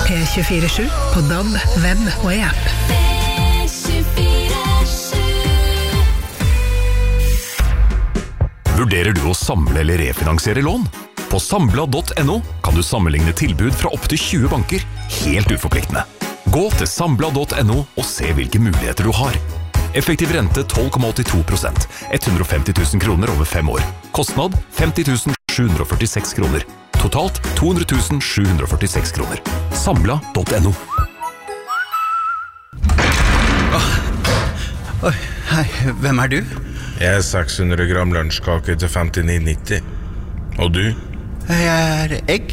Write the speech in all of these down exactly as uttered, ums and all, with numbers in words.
P tjuefire sju på D A B, web og i app. Vurderer du å samle eller refinansiere lån? På samla punktum no kan du sammenligne tilbud fra opp til tjue banker, helt uforpliktende. Gå til samla punktum no og se hvilke muligheter du har. Effektiv rente tolv komma åttito prosent, hundre og femti tusen kroner over fem år. Kostnad femti tusen sju hundre og førtiseks kroner. Totalt to hundre tusen sju hundre og førtiseks kroner. samla punktum no. Åh, oi, hei, hvem er du? Jeg er seks hundre gram lunsjkake til femtini nitti. Og du? Jeg er egg.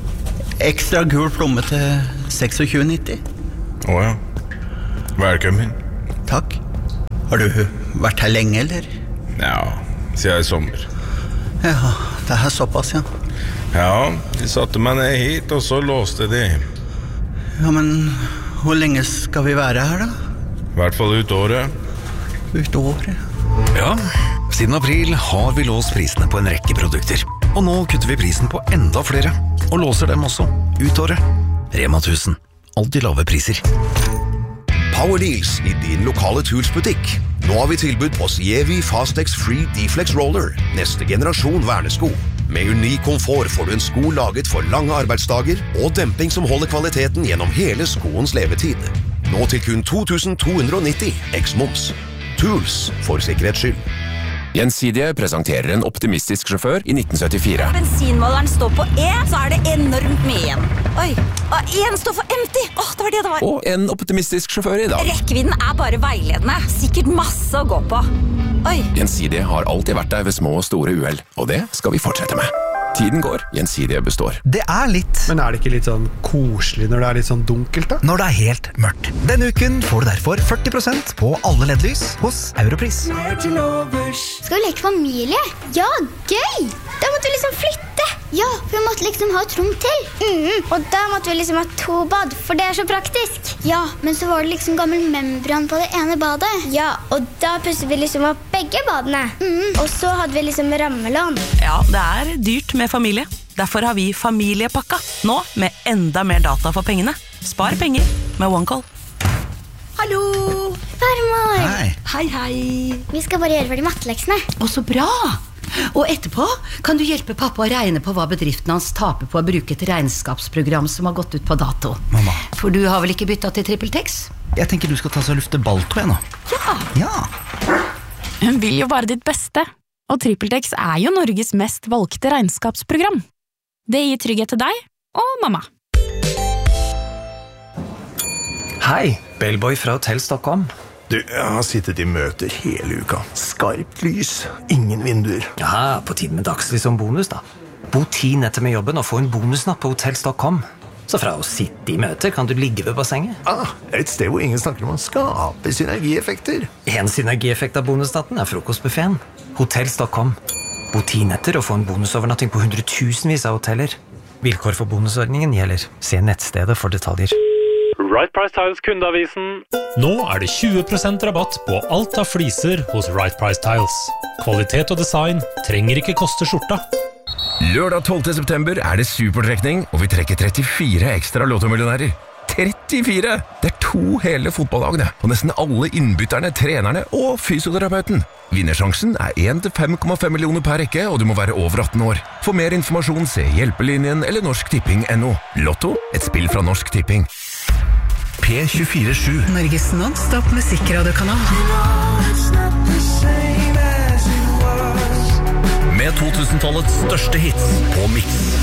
Ekstra gul plomme til tjueseks nitti. Åja. Velkommen. Takk. Har du vært her lenge, eller? Ja, siden i sommer. Ja, det er såpass, ja. Ja, de satte meg ned hit, og så låste de. Ja, men hvor lenge skal vi være her, da? I hvert fall ut året. Ut året? Ja, siden april har vi låst prisene på en rekke produkter. Og nå kutter vi prisen på enda flere, og låser dem også ut året. Rema tusen. Alltid lave priser. Power Deals i din lokale Tools-butikk. Nå har vi tilbud på Sievi Fastex Free Deflex Roller, neste generasjon vernesko. Med unik komfort får du en sko laget for lange arbeidsdager og demping som holder kvaliteten gjennom hele skoens levetid. Nå til kun to tusen to hundre og nitti, eks-moms. Tools, for sikkerhets skyld. Gjensidige presenterer en optimistisk sjåfør i nitten syttifire. Bensinmåleren står på E, så er det enormt mye igjen. Oi, og en står for empty. Åh, det var det det var. Og en optimistisk sjåfør i dag. Rekkevidden er bare veiledende. Sikkert masse å gå på. Oi. Gjensidige har alltid vært der ved små og store uheld, og det skal vi fortsette med. Tiden går, Gjensidige består. Det er litt. Men er det ikke litt sånn koselig når det er litt sånn dunkelt da? Når det er helt mørkt. Denne uken får du derfor førti prosent på alle L E D-lys hos Europris. Skal vi leke familie? Ja, gøy! Da måtte vi liksom flytte. Ja, for vi måtte liksom ha et rom til. Mm, og da måtte vi liksom ha to bad, for det er så praktisk. Ja, men så var det liksom gammel membran på det ene badet. Ja, og da pusset vi liksom opp begge badene. Mm, og så hadde vi liksom rammelån. Ja, det er dyrt med familie. Derfor har vi familiepakka. Nå med enda mer data for pengene. Spar penger med OneCall. Hallo! Farmor! Hei. Hei, hei. Vi skal bare gjøre ferdig matteleksene. Å, så bra! Og etterpå kan du hjelpe pappa å regne på hva bedriften hans taper på å bruke et regnskapsprogram som har gått ut på dato. Mamma. For du har vel ikke byttet til TrippelTex? Jeg tenker du skal ta så lufte balltro jeg nå. Ja. Ja. Hun vil jo bare ditt beste, og TrippelTex er jo Norges mest valgte regnskapsprogram. Det gir trygghet til deg og mamma. Hei, Bellboy fra Hotel Stockholm. Du, jeg har sittet i møter hele uka. Skarpt lys, ingen vinduer. Ja, på tiden med dagslys som bonus da. Bo ti netter med jobben og få en bonusnatt på Hotel Stockholm. Så fra å sitte i møter kan du ligge ved bassenget. Ah, et sted hvor ingen snakker om å skape synergieffekter. En synergieffekt av bonusnatten er frokostbuffeten. Hotel Stockholm. Bo ti netter og få en bonusovernatting på hundretusenvis av hoteller. Vilkår for bonusordningen gjelder. Se nettstedet for detaljer. Right Price Tiles kundeavisen. Nå er det tjue prosent rabatt på alt av fliser hos Right Price Tiles. Kvalitet og design trenger ikke koste skjorta. Lørdag tolvte september er det supertrekning, og vi trekker trettifire ekstra lottomillionærer. trettifire! Det er to hele fotballagene, og nesten alle innbytterne, trenerne og fysioterapeuten. Vinnersjansen er én til fem komma fem millioner per rekke, og du må være over atten år. For mer informasjon se Hjelpelinjen eller Norsk Tipping punktum no. Lotto, et spill fra Norsk Tipping. P tjuefire sju. Norges non-stop musikkradiokanal. Med to tusen-tallets største hits på Mix.